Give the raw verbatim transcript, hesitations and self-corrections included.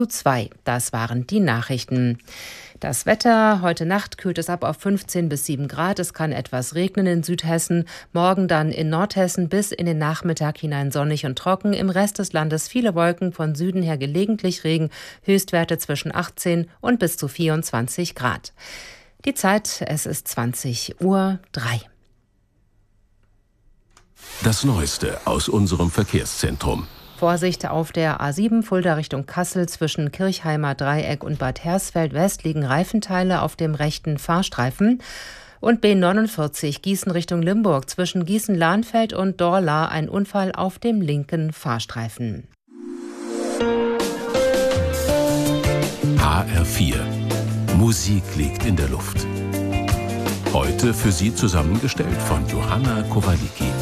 zwei. Das waren die Nachrichten. Das Wetter: Heute Nacht kühlt es ab auf fünfzehn bis sieben Grad. Es kann etwas regnen in Südhessen. Morgen dann in Nordhessen bis in den Nachmittag hinein sonnig und trocken. Im Rest des Landes viele Wolken, von Süden her gelegentlich Regen. Höchstwerte zwischen achtzehn und bis zu vierundzwanzig Grad. Die Zeit: Es ist zwanzig Uhr drei. Das Neueste aus unserem Verkehrszentrum. Vorsicht auf der A sieben Fulda Richtung Kassel. Zwischen Kirchheimer Dreieck und Bad Hersfeld West liegen Reifenteile auf dem rechten Fahrstreifen. Und B neunundvierzig Gießen Richtung Limburg. Zwischen Gießen-Lahnfeld und Dorla ein Unfall auf dem linken Fahrstreifen. H R vier. Musik liegt in der Luft. Heute für Sie zusammengestellt von Johanna Kowaliki.